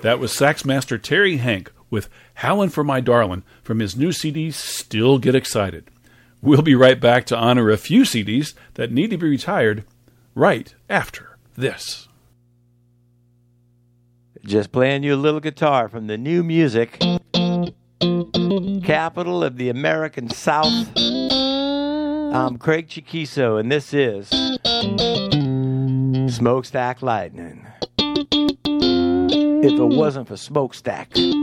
That was Saxmaster Terry Hank with Howlin' for My Darlin' from his new CD, Still Get Excited. We'll be right back to honor a few CDs that need to be retired right after this. Just playing you a little guitar from the new music, capital of the American South. I'm Craig Chiquiso, and this is Smokestack Lightning. If it wasn't for Smokestack.